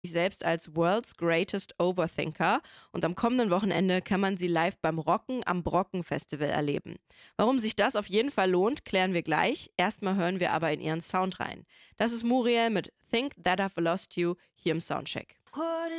sich selbst als World's Greatest Overthinker und am kommenden Wochenende kann man sie live beim Rocken am Brocken Festival erleben. Warum sich das auf jeden Fall lohnt, klären wir gleich. Erstmal hören wir aber in ihren Sound rein. Das ist Muriel mit Think That I've Lost You hier im Soundcheck.